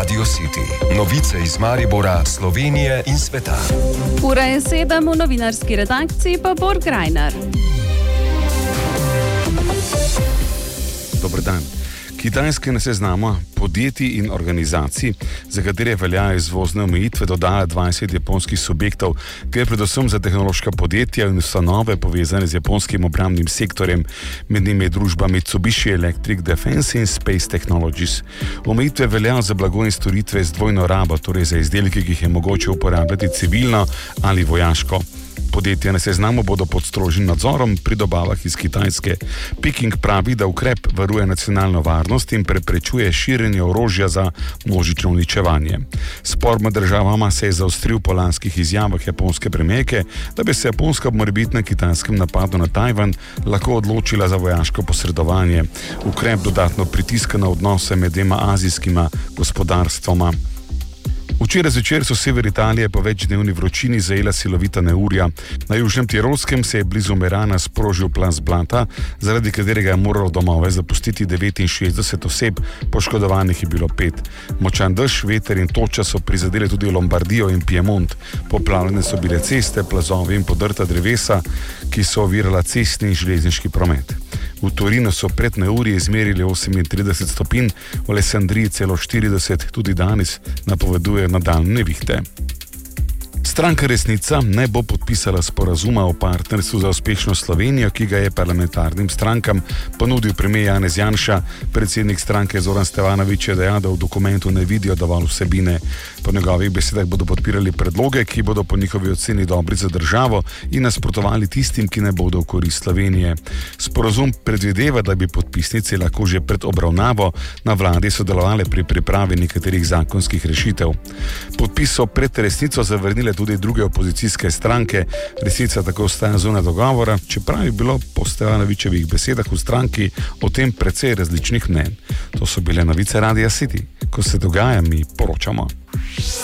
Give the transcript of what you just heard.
Radio City. Novice iz Maribora, Slovenije in sveta. Ura je 7, v novinarski redakciji pa Borg Rajnar. Dober dan. Kitajska na seznamu podjetij in organizacij, za katere veljajo izvozne omejitve, dodaja 20 japonskih subjektov, gre predvsem za tehnološka podjetja in ustanove povezane z japonskim obrambnim sektorjem, med njimi je družba Mitsubishi Electric Defense in Space Technologies. Omejitve veljajo za blago in storitve z dvojno rabo, torej za izdelke, ki jih je mogoče uporabljati civilno ali vojaško. Podjetja na seznamu bodo pod strožjim nadzorom pri dobavah iz Kitajske. Peking pravi, da ukrep varuje nacionalno varnost in preprečuje širjenje orožja za množično uničevanje. Spor med državama se je zaostril po lanskih izjavah japonske premijerke, da bi se Japonska ob morebitnem kitajskem napadu na Tajvan lahko odločila za vojaško posredovanje. Ukrep dodatno pritiska na odnose med dvema azijskima gospodarstvoma. Včeraj zvečer so sever Italije po večdnevni vročini zajela silovita neurja. Na južnem Tirolskem se je blizu Merana sprožil plaz blata, zaradi katerega je moralo domove zapustiti 69 oseb, poškodovanih je bilo 5. Močan dež, veter in toča so prizadeli tudi Lombardijo in Piemont. Poplavljene so bile ceste, plazovi in podrta drevesa, ki so ovirala cestni in železniški promet. V Torinu so pred neurji izmerili 38 stopinj, v Alessandriji celo 40, tudi danes napoveduje nadaljnje nevihte. Stranka Resnica ne bo podpisala sporazuma o partnerstvu za uspešno Slovenijo, ki ga je parlamentarnim strankam ponudil premier Janez Janša. Predsednik stranke Zoran Stevanović je dejal, da v dokumentu ne vidijo dovolj vsebine. Po njegovih besedah bodo podpirali predloge, ki bodo po njihovi oceni dobri za državo in nasprotovali tistim, ki ne bodo v korist Slovenije. Sporazum predvideva, da bi podpisnice lahko že pred obravnavo na vladi sodelovali pri pripravi nekaterih zakonskih rešitev. Podpis so pred Resnico zavrnile tudi druge opozicijske stranke. Resnica tako ostaja zunaj dogovora, čeprav je bilo po Stevanovićevih besedah v stranki o tem precej različnih mnenj. To so bile novice Radia City. Ko se dogaja, mi poročamo.